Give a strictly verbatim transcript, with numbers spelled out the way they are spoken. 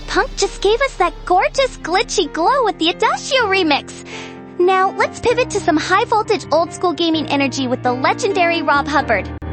Punk just gave us that gorgeous glitchy glow with the Adagio remix. Now, let's pivot to some high-voltage old-school gaming energy with the legendary Rob Hubbard.